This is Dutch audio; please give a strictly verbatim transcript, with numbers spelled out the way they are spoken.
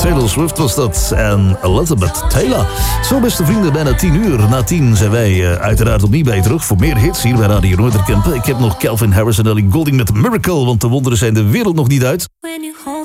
Taylor Swift was dat en Elizabeth Taylor. Zo, beste vrienden, bijna tien uur. Na tien zijn wij uh, uiteraard opnieuw bij je terug voor meer hits hier bij Radio Noorderkamp. Ik heb nog Calvin Harris en Ellie Goulding met Miracle, want de wonderen zijn de wereld nog niet uit.